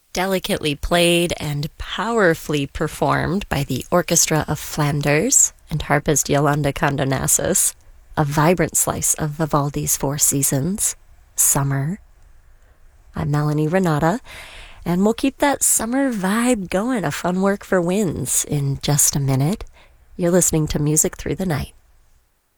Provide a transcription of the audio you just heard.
Delicately played and powerfully performed by the Orchestra of Flanders and harpist Yolanda Condonassus, a vibrant slice of Vivaldi's Four Seasons, Summer. I'm Melanie Renata, and we'll keep that summer vibe going, a fun work for winds, in just a minute. You're listening to Music Through the Night.